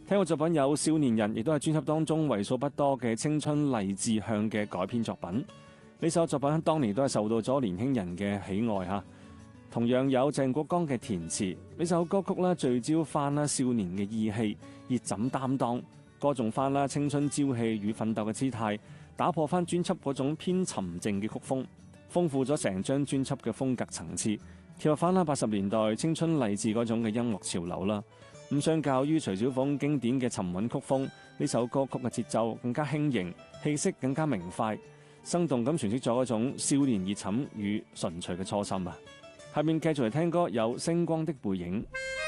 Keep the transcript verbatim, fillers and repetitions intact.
聽過作品有《少年人》，亦都係專輯當中為數不多嘅青春勵志向嘅改編作品。呢首作品當年都係受到咗年輕人嘅喜愛嚇。同樣有鄭國江嘅填詞，呢首歌曲啦聚焦翻啦少年嘅意氣，熱枕擔當，歌頌翻啦青春朝氣與奮鬥嘅姿態，打破翻專輯嗰種偏沉靜嘅曲風，豐富咗成張專輯嘅風格層次，貼合翻啦八十年代青春勵志嗰種嘅音樂潮流啦。咁相較於徐小鳳經典嘅沉穩曲風，呢首歌曲嘅節奏更加輕盈，氣息更加明快，生動咁詮釋咗一種少年熱忱與純粹嘅初心啊！下面繼續嚟聽歌，有星光的背影。